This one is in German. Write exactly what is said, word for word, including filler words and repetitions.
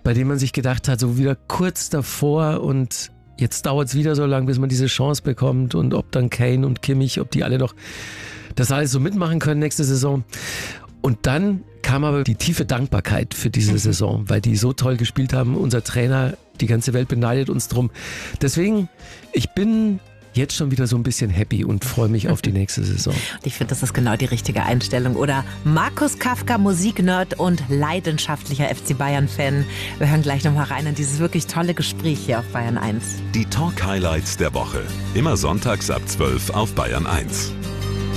bei dem man sich gedacht hat, so wieder kurz davor und jetzt dauert es wieder so lange, bis man diese Chance bekommt und ob dann Kane und Kimmich, ob die alle noch das alles so mitmachen können nächste Saison. Und dann kam aber die tiefe Dankbarkeit für diese Saison, weil die so toll gespielt haben. Unser Trainer, die ganze Welt beneidet uns drum. Deswegen, ich bin jetzt schon wieder so ein bisschen happy und freue mich auf die nächste Saison. Ich finde, das ist genau die richtige Einstellung. Oder Markus Kafka, Musiknerd und leidenschaftlicher F C Bayern-Fan. Wir hören gleich nochmal rein in dieses wirklich tolle Gespräch hier auf Bayern eins. Die Talk-Highlights der Woche. Immer sonntags ab zwölf auf Bayern eins.